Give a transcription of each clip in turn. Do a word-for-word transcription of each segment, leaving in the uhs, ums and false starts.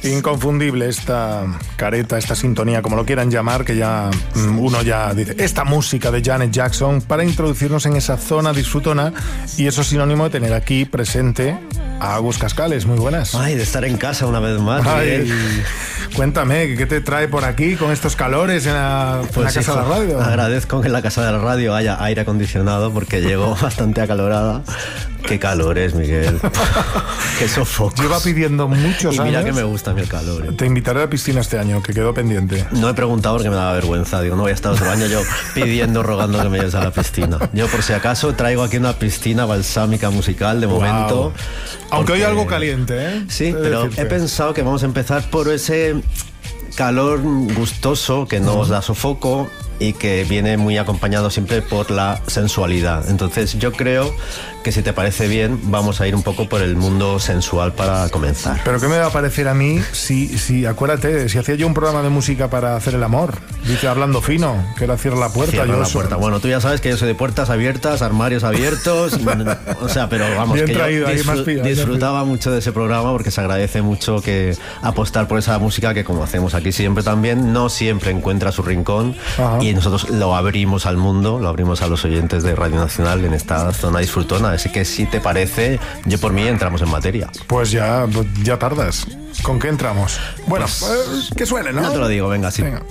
Inconfundible esta careta, esta sintonía, como lo quieran llamar, que ya uno ya dice, esta música de Janet Jackson, para introducirnos en esa zona disfrutona, y eso es sinónimo de tener aquí presente a Agus Cascales. Muy buenas. Ay, de estar en casa una vez más. Ay, cuéntame, ¿qué te trae por aquí con estos calores en la, pues en la casa hijo, de la radio? Agradezco que en la casa de la radio haya aire acondicionado porque llego bastante acalorada. Qué calor es, Miguel. Qué sofoco. Lleva pidiendo muchos y mira años. Que me gusta a mí el calor. ¿eh? Te invitaré a la piscina este año, que quedó pendiente. No he preguntado porque me daba vergüenza. Digo, no voy a estar otro año yo pidiendo, rogando que me lleves a la piscina. Yo, por si acaso, traigo aquí una piscina balsámica musical de momento. Wow. Aunque hoy algo caliente, ¿eh? Sí, Debe pero decirte. He pensado que vamos a empezar por ese calor gustoso que nos da sofoco y que viene muy acompañado siempre por la sensualidad. Entonces yo creo que si te parece bien vamos a ir un poco por el mundo sensual para comenzar. Pero ¿qué me va a parecer a mí si, si acuérdate, si hacía yo un programa de música para hacer el amor? Dice hablando fino, que era cierra la puerta. Cierra yo la soy... puerta. Bueno, tú ya sabes que yo soy de puertas abiertas, armarios abiertos. O sea, pero vamos, bien que traído, yo disfr- ahí más pilla, disfrutaba mucho de ese programa porque se agradece mucho que apostar por esa música que, como hacemos aquí siempre también, no siempre encuentra su rincón. Ajá. Y nosotros lo abrimos al mundo, lo abrimos a los oyentes de Radio Nacional en esta zona disfrutona. Así que si te parece, yo por mí entramos en materia. Pues ya, ya tardas. ¿Con qué entramos? Bueno, pues, pues que suene, ¿no? Ya te lo digo, venga, sí. Venga.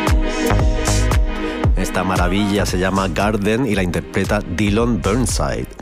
Esta maravilla se llama Garden y la interpreta Dylan Burnside.